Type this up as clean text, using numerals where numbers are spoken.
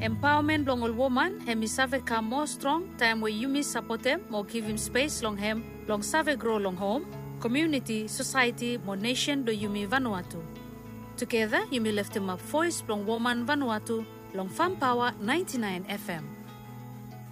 Empowerment long all woman, hemi save come more strong, time where you miss support them, more give him space long him, long save grow long home, community, society, more nation do Yumi Vanuatu. Together, Yumi left him up voice long woman Vanuatu, long Farm Power 99 FM.